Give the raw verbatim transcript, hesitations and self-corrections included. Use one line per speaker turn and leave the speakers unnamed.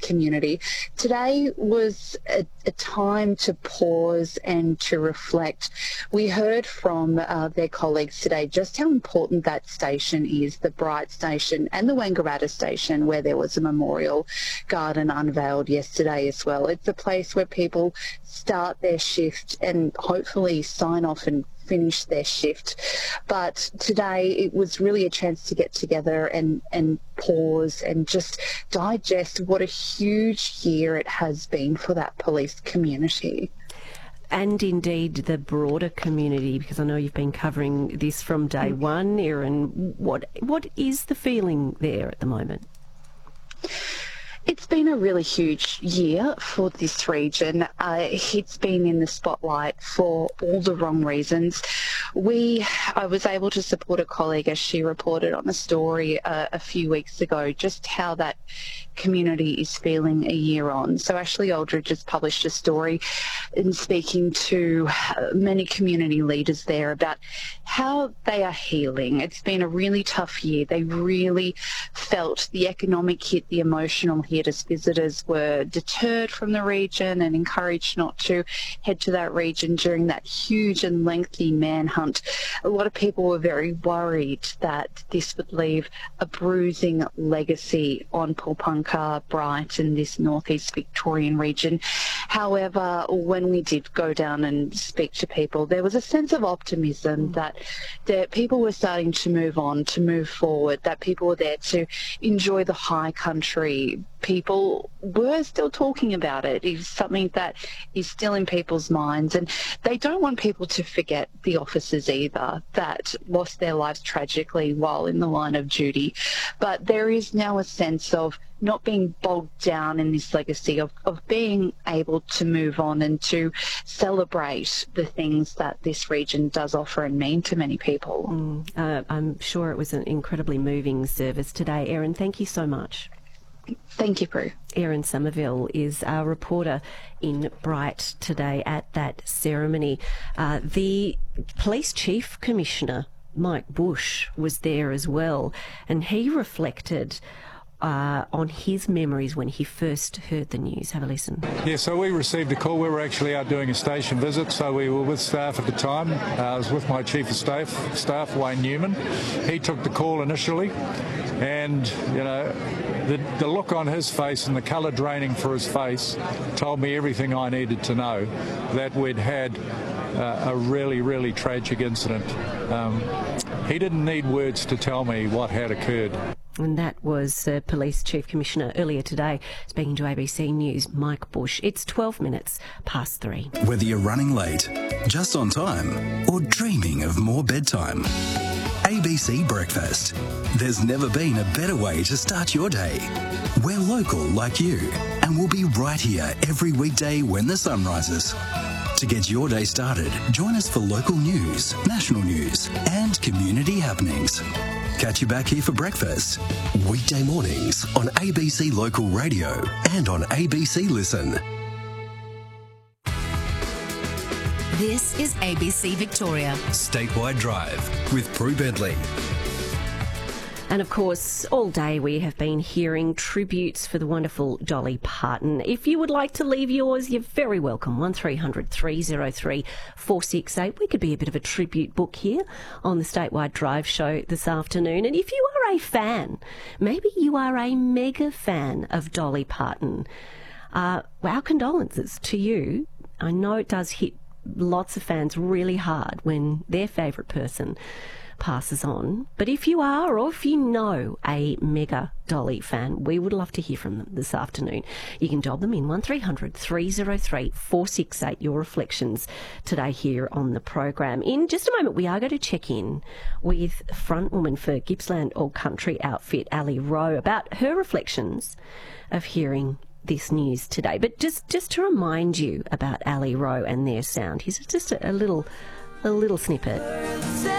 community. Today was a, a time to pause and to reflect. We heard from uh, their colleagues today just how important that station is, the Bright Station and the Wangaratta Station, where there was a memorial garden unveiled yesterday as well. It's a place where people start their shift and hopefully sign off and finish their shift. But today it was really a chance to get together and, and pause and just digest what a huge year it has been for that police community.
And indeed the broader community, because I know you've been covering this from day one, Erin. What what is the feeling there at the moment?
It's been a really huge year for this region. Uh, it's been in the spotlight for all the wrong reasons. We, I was able to support a colleague as she reported on a story uh, a few weeks ago, just how that community is feeling a year on. So Ashley Aldridge has published a story in speaking to many community leaders there about how they are healing. It's been a really tough year. They really felt the economic hit, the emotional hit, as visitors were deterred from the region and encouraged not to head to that region during that huge and lengthy manhunt. A lot of people were very worried that this would leave a bruising legacy on Pulpunka, Bright and this northeast Victorian region. However, when we did go down and speak to people, there was a sense of optimism that, that people were starting to move on, to move forward, that people were there to enjoy the high country. People were still talking about it. It's something that is still in people's minds, and they don't want people to forget the officers either that lost their lives tragically while in the line of duty. But there is now a sense of not being bogged down in this legacy, of, of being able to move on and to celebrate the things that this region does offer and mean to many people.
Mm, uh, I'm sure it was an incredibly moving service today. Erin, thank you so much.
Thank you, Prue.
Erin Somerville is our reporter in Bright today at that ceremony. Uh, the Police Chief Commissioner, Mike Bush, was there as well, and he reflected Uh, on his memories when he first heard the news. Have a listen.
Yeah, so we received a call. We were actually out doing a station visit, so we were with staff at the time. Uh, I was with my Chief of Staff, staff, Wayne Newman. He took the call initially, and, you know, the, the look on his face and the colour draining for his face told me everything I needed to know, that we'd had uh, a really, really tragic incident. Um, he didn't need words to tell me what had occurred.
And that was uh, Police Chief Commissioner earlier today, speaking to A B C News, Mike Bush. It's twelve minutes past three.
Whether you're running late, just on time, or dreaming of more bedtime, A B C Breakfast. There's never been a better way to start your day. We're local like you, and we'll be right here every weekday when the sun rises. To get your day started, join us for local news, national news, and community happenings. Catch you back here for breakfast, weekday mornings on A B C Local Radio and on A B C Listen.
This is A B C Victoria.
Statewide Drive with Prue Bentley.
And of course, all day we have been hearing tributes for the wonderful Dolly Parton. If you would like to leave yours, you're very welcome. one three hundred three oh three four six eight. We could be a bit of a tribute book here on the Statewide Drive show this afternoon. And if you are a fan, maybe you are a mega fan of Dolly Parton, uh, our condolences to you. I know it does hit lots of fans really hard when their favourite person passes on. But if you are, or if you know a mega Dolly fan, we would love to hear from them this afternoon. You can dob them in one three hundred three oh three four six eight, your reflections today here on the program. In just a moment, we are going to check in with frontwoman for Gippsland All Country outfit, Ali Rowe, about her reflections of hearing this news today. But just, just to remind you about Ali Rowe and their sound, here's just a, a little, a little snippet.